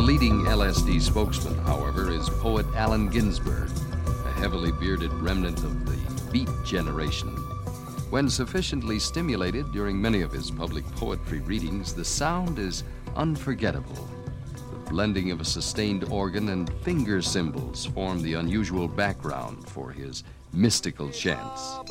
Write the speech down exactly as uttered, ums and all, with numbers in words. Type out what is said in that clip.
leading L S D spokesman, however, is poet Allen Ginsberg, a heavily bearded remnant of the Beat generation. When sufficiently stimulated during many of his public poetry readings, the sound is unforgettable. The blending of a sustained organ and finger cymbals form the unusual background for his mystical chants.